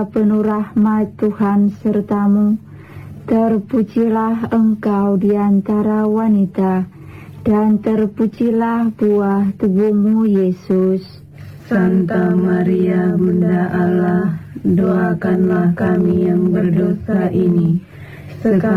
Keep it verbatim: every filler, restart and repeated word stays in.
Maria, penuh rahmat, Tuhan sertamu. Terpujilah engkau di antara wanita, dan terpujilah buah tubuhmu, Yesus. Santa Maria, Bunda Allah, doakanlah kami yang berdosa ini, sekarang